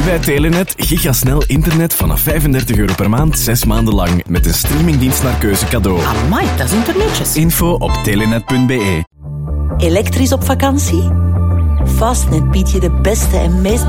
bij Telenet gigasnel internet vanaf €35 per maand, 6 maanden lang. Met een streamingdienst naar keuze cadeau. Amai, dat is internetjes. Info op telenet.be. Elektrisch op vakantie? Fastnet biedt je de beste en meest